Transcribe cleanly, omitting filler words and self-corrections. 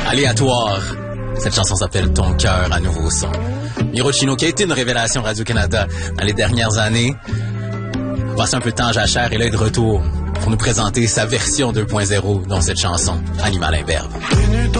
Aléatoire. Cette chanson s'appelle Ton cœur à nouveau son. Miro Chino, qui a été une révélation Radio-Canada dans les dernières années, passe un peu de temps en jachère et là est de retour pour nous présenter sa version 2.0 dans cette chanson, Animal Imberbe.